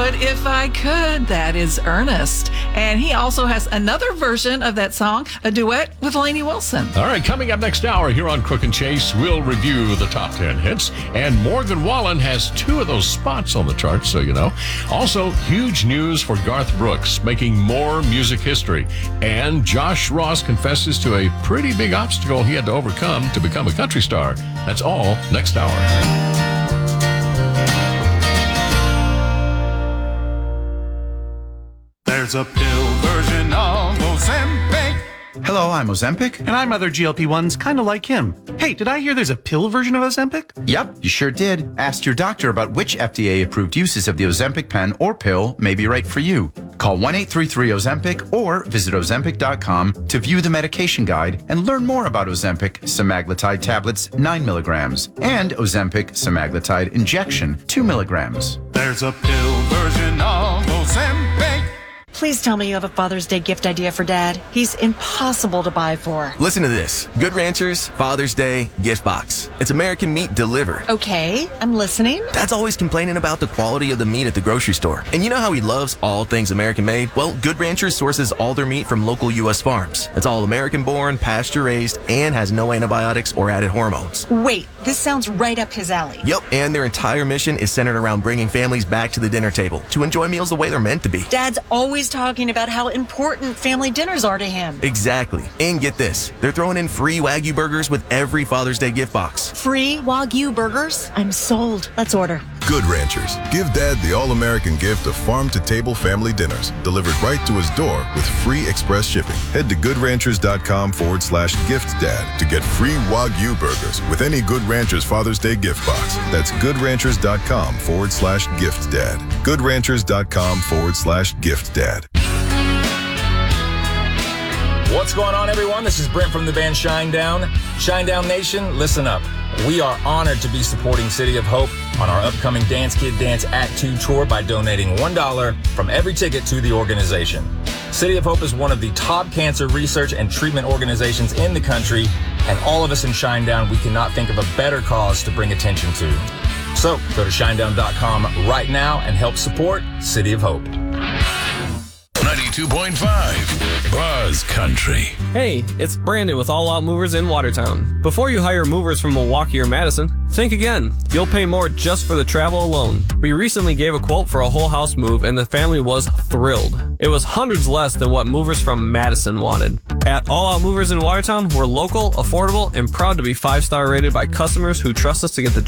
would if I could. That is Ernest. And he also has another version of that song, a duet with Lainey Wilson. All right, coming up next hour here on Crook and Chase, we'll review the top 10 hits. And Morgan Wallen has 2 of those spots on the charts, so you know. Also, huge news for Garth Brooks, making more music history. And Josh Ross confesses to a pretty big obstacle he had to overcome to become a country star. That's all next hour. There's a pill version of Ozempic. Hello, I'm Ozempic. And I'm other GLP-1s kind of like him. Hey, did I hear there's a pill version of Ozempic? Yep, you sure did. Ask your doctor about which FDA-approved uses of the Ozempic pen or pill may be right for you. Call 1-833-OZEMPIC or visit Ozempic.com to view the medication guide and learn more about Ozempic semaglutide tablets 9 milligrams and Ozempic semaglutide injection 2 milligrams. There's a pill version of Ozempic. Please tell me you have a Father's Day gift idea for Dad. He's impossible to buy for. Listen to this. Good Ranchers Father's Day gift box. It's American meat delivered. Okay, I'm listening. Dad's always complaining about the quality of the meat at the grocery store. And you know how he loves all things American made? Well, Good Ranchers sources all their meat from local U.S. farms. It's all American born, pasture raised, and has no antibiotics or added hormones. Wait, this sounds right up his alley. Yep, and their entire mission is centered around bringing families back to the dinner table to enjoy meals the way they're meant to be. Dad's always talking about how important family dinners are to him. Exactly. And get this, they're throwing in free Wagyu burgers with every Father's Day gift box. Free Wagyu burgers? I'm sold. Let's order. Good Ranchers. Give Dad the all-American gift of farm-to-table family dinners delivered right to his door with free express shipping. Head to goodranchers.com/giftdad to get free Wagyu burgers with any Good Ranchers Father's Day gift box. That's goodranchers.com/giftdad. goodranchers.com/giftdad. What's going on, everyone? This is Brent from the band Shinedown. Shinedown Nation, listen up. We are honored to be supporting City of Hope on our upcoming Dance Kid Dance Act 2 tour by donating $1 from every ticket to the organization. City of Hope is one of the top cancer research and treatment organizations in the country, and all of us in Shinedown, we cannot think of a better cause to bring attention to. So go to shinedown.com right now and help support City of Hope. 92.5 Buzz Country. Hey, it's Brandon with All Out Movers in Watertown. Before you hire movers from Milwaukee or Madison, think again. You'll pay more just for the travel alone. We recently gave a quote for a whole house move and the family was thrilled. It was hundreds less than what movers from Madison wanted. At All Out Movers in Watertown, we're local, affordable, and proud to be 5-star rated by customers who trust us to get the